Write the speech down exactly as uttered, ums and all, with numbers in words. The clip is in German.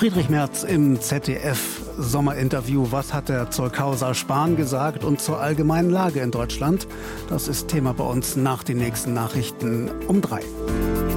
Friedrich Merz im Z D F-Sommerinterview. Was hat der zur Causa Spahn gesagt und zur allgemeinen Lage in Deutschland? Das ist Thema bei uns nach den nächsten Nachrichten um drei.